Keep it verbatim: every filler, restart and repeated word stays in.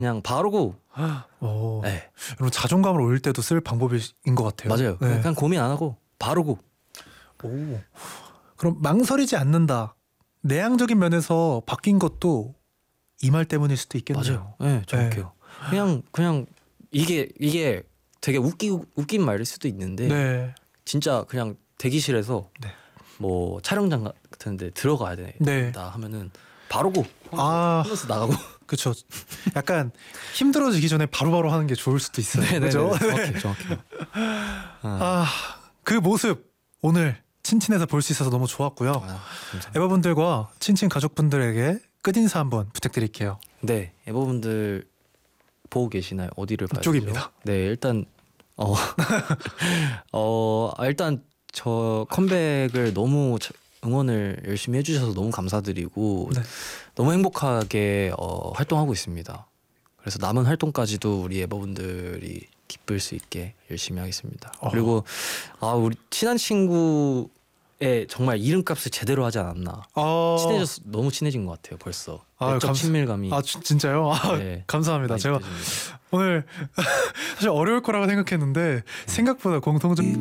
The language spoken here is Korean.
그냥 바르고. 오. 네. 여러분 자존감을 올릴 때도 쓸 방법인 것 같아요. 맞아요. 네. 그냥 고민 안 하고 바르고. 오. 그럼 망설이지 않는다. 내향적인 면에서 바뀐 것도 이 말 때문일 수도 있겠네요. 맞아요. 네, 정확해요. 네. 그냥 그냥 이게 이게 되게 웃기 웃긴 말일 수도 있는데 네. 진짜 그냥 대기실에서 네. 뭐 촬영장 같은데 들어가야 된다 네. 하면은 바르고 아, 하면서 나가고. 그렇죠. 약간 힘들어지기 전에 바로바로 하는 게 좋을 수도 있어요. 그렇죠? 정확해요, 정확해요. 아, 그 모습 오늘 친친에서 볼 수 있어서 너무 좋았고요. 아, 에버분들과 친친 가족분들에게 끝인사 한번 부탁드릴게요. 네, 에버분들 보고 계시나요? 어디를 봐야 이쪽입니다. 네, 일단 어, 어 일단 저 컴백을 너무 응원을 열심히 해주셔서 너무 감사드리고 네. 너무 행복하게 어, 활동하고 있습니다. 그래서 남은 활동까지도 우리 에버분들이 기쁠 수 있게 열심히 하겠습니다. 어. 그리고 아 우리 친한 친구의 정말 이름값을 제대로 하지 않았나. 어. 친해져서 너무 친해진 것 같아요. 벌써 아, 내적 감... 친밀감이. 아 주, 진짜요? 아, 네. 감사합니다. 제가 오늘 사실 어려울 거라고 생각했는데 음. 생각보다 공통적